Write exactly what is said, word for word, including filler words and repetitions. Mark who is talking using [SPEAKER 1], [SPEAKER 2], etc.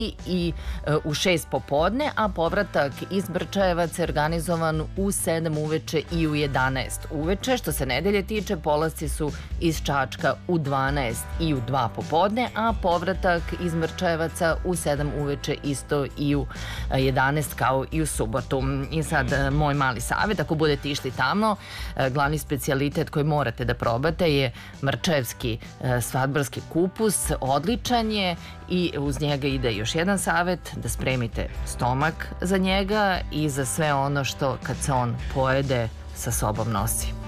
[SPEAKER 1] i u šest popodne, a povratak iz Brčajevaca je organizovan u sedam uveče i u jedanaest uveče. Što se nedelje tiče, polasci su iz Čačka u dvanaest i u dva popodne, a povratak iz Brčajevaca u sedam uveče isto i u jedanaest kao i u subotu. I sad moj mali savjet, ako budete išli tamo, glavni specijalitet koji morate da probate je mrčajevski svadbarski kupus. Odličan je i uz njega ide još jedan savjet, da spremite stomak za njega i za sve ono što kad se on pojede sa sobom nosi.